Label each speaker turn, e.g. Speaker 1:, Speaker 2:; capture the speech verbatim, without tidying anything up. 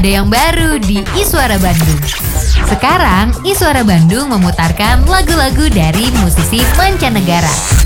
Speaker 1: ada yang baru di Iswara Bandung. Sekarang Iswara Bandung memutarkan lagu-lagu dari musisi mancanegara.